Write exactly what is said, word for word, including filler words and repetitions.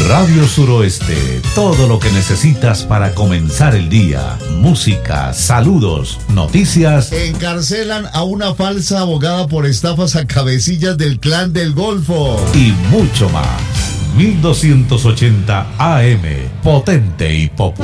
Radio Suroeste, todo lo que necesitas para comenzar el día. Música, saludos, noticias. Encarcelan a una falsa abogada por estafas a cabecillas del Clan del Golfo. Y mucho más. mil doscientos ochenta A M, potente y popular.